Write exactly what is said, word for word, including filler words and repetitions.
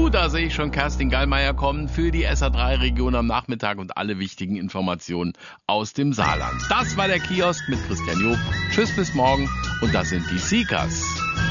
da sehe ich schon Kerstin Gallmeier kommen für die S A drei Region am Nachmittag und alle wichtigen Informationen aus dem Saarland. Das war der Kiosk mit Christian Job. Tschüss bis morgen und das sind die Seekers.